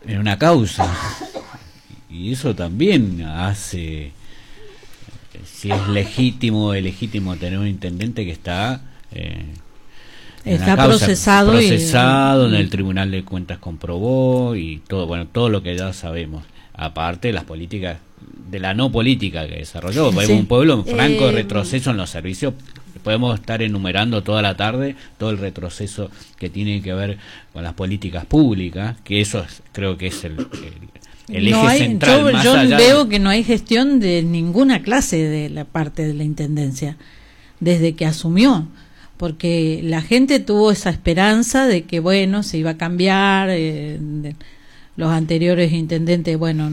en una causa, y eso también hace, si es legítimo o ilegítimo tener un intendente que está está procesado en el Tribunal de Cuentas comprobó, y todo, bueno, todo lo que ya sabemos, aparte de las políticas, de la no política que desarrolló. Sí. Un pueblo en franco retroceso en los servicios. Podemos estar enumerando toda la tarde todo el retroceso que tiene que ver con las políticas públicas, que eso creo que es el eje central. Yo veo que no hay gestión de ninguna clase de la parte de la intendencia desde que asumió, porque la gente tuvo esa esperanza de que bueno, se iba a cambiar, los anteriores intendentes bueno,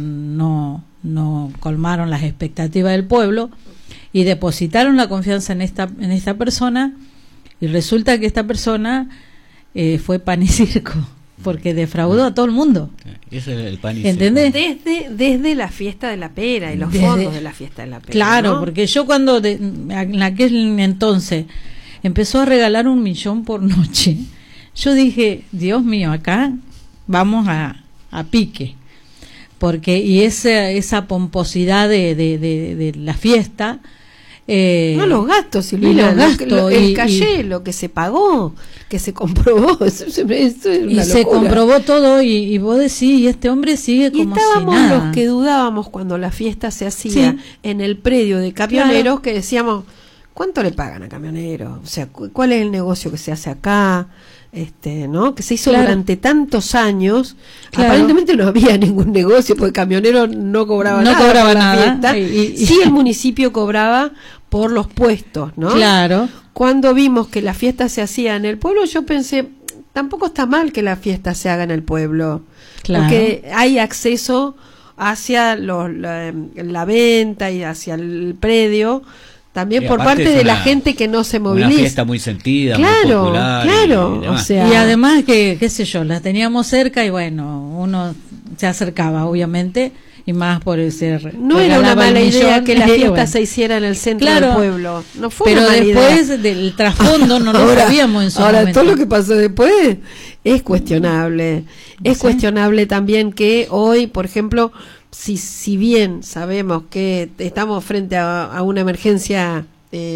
no colmaron las expectativas del pueblo y depositaron la confianza en esta persona, y resulta que esta persona fue pan y circo, porque defraudó a todo el mundo. Eso es el pan y ¿entendés? Circo. Desde la fiesta de la pera y los fondos de la fiesta de la pera. Claro, ¿no? porque yo cuando en aquel entonces empezó a regalar 1 millón por noche, yo dije, Dios mío, acá vamos a pique, porque y esa pomposidad de la fiesta, no los gastos, Silvina, el calle, lo que se pagó, que se comprobó, eso es una locura. Se comprobó todo, y vos decís, y este hombre sigue como si nada. Y estábamos los que dudábamos cuando la fiesta se hacía en el predio de camioneros, claro, que decíamos, ¿cuánto le pagan a camioneros? O sea, ¿cuál es el negocio que se hace acá? ¿No? Que se hizo durante tantos años. Aparentemente no había ningún negocio, porque camionero no cobraba nada. Sí, el municipio cobraba por los puestos, ¿no? Claro. Cuando vimos que la fiesta se hacía en el pueblo, yo pensé, tampoco está mal que la fiesta se haga en el pueblo, porque hay acceso hacia la venta y hacia el predio, también por parte de la gente que no se moviliza. Una fiesta muy sentida, muy popular. Claro, o sea, y además que, qué sé yo, la teníamos cerca y bueno, uno se acercaba, obviamente, y más por ese... No era una mala idea que la fiesta se hiciera en el centro del pueblo. No fue pero una mala después idea. Del trasfondo no lo sabíamos en su momento. Ahora, todo lo que pasó después es cuestionable. Es cuestionable también que hoy, por ejemplo... Si bien sabemos que estamos frente a una emergencia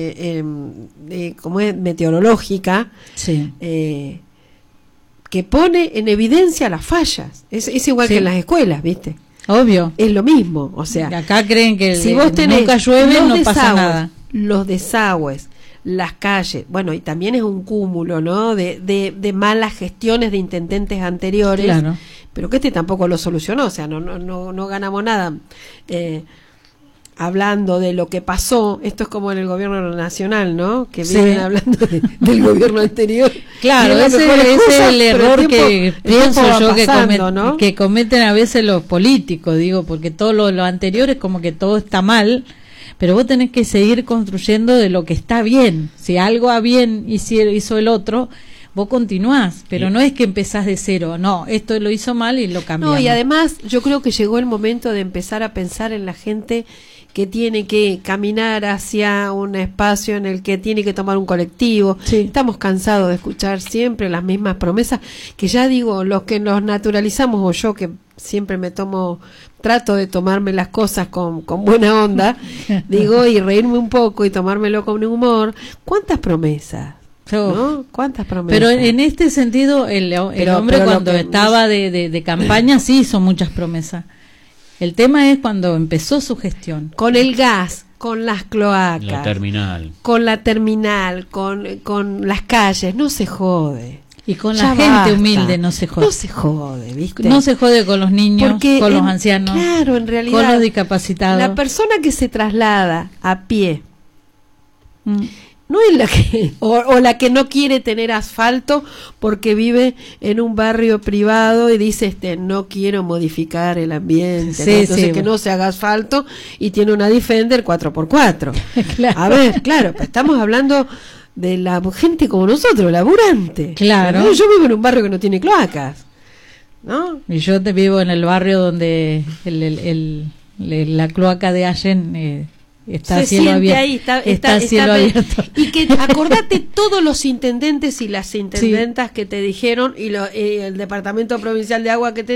como es meteorológica, que pone en evidencia las fallas, es igual que en las escuelas, ¿viste? Obvio. Es lo mismo, o sea, acá creen que si vos tenés nunca llueve no pasa nada. Los desagües, las calles, bueno, y también es un cúmulo, ¿no? De malas gestiones de intendentes anteriores. Claro. Pero que tampoco lo solucionó, o sea, no ganamos nada hablando de lo que pasó. Esto es como en el gobierno nacional, ¿no? Que vienen hablando del gobierno anterior. Claro, ese es el error que pienso yo que cometen a veces los políticos, digo, porque todo lo anterior es como que todo está mal, pero vos tenés que seguir construyendo de lo que está bien. Si algo a bien hizo el otro, vos continuás, pero no es que empezás de cero, no, esto lo hizo mal y lo cambiamos. No, y además yo creo que llegó el momento de empezar a pensar en la gente que tiene que caminar hacia un espacio en el que tiene que tomar un colectivo. Estamos cansados de escuchar siempre las mismas promesas, que ya digo, los que nos naturalizamos, o yo que siempre trato de tomarme las cosas con buena onda, digo, y reírme un poco y tomármelo con humor. ¿Cuántas promesas? ¿No? ¿Cuántas promesas? Pero en este sentido el hombre cuando estaba de campaña sí hizo muchas promesas. El tema es cuando empezó su gestión. Con el gas, con las cloacas, con la terminal, con las calles, no se jode. Y con la gente humilde no se jode. No se jode, ¿viste? No se jode con los niños, con los ancianos, claro, en realidad, con los discapacitados. La persona que se traslada a pie no es la que o la que no quiere tener asfalto porque vive en un barrio privado y dice no quiero modificar el ambiente, ¿no? Entonces que no se haga asfalto y tiene una Defender 4x4. Claro. A ver, claro, estamos hablando de la gente como nosotros, laburante. Claro. ¿No? Yo vivo en un barrio que no tiene cloacas, ¿no? Y yo vivo en el barrio donde la cloaca de Allen está cielo abierto. Ahí, está cielo abierto. Y que acordate todos los intendentes y las intendentas que te dijeron y el departamento provincial de agua que te